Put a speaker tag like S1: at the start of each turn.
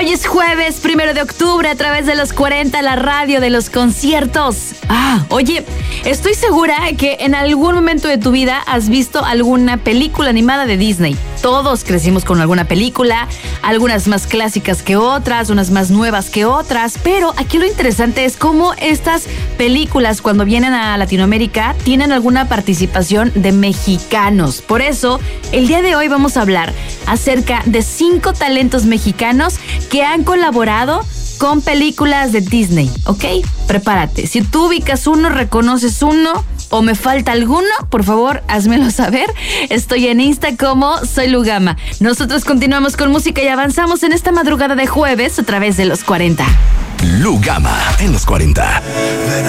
S1: Hoy es jueves 1 de octubre a través de los 40, la radio de los conciertos. Oye, estoy segura que en algún momento de tu vida has visto alguna película animada de Disney. Todos crecimos con alguna película, algunas más clásicas que otras, unas más nuevas que otras, pero aquí lo interesante es cómo estas películas cuando vienen a Latinoamérica tienen alguna participación de mexicanos. Por eso, el día de hoy vamos a hablar acerca de 5 talentos mexicanos que han colaborado con películas de Disney, ¿ok? Prepárate. Si tú ubicas uno, reconoces uno o me falta alguno, por favor, házmelo saber. Estoy en Insta como Soy Lugama. Nosotros continuamos con música y avanzamos en esta madrugada de jueves a través de los 40.
S2: Lugama en los 40.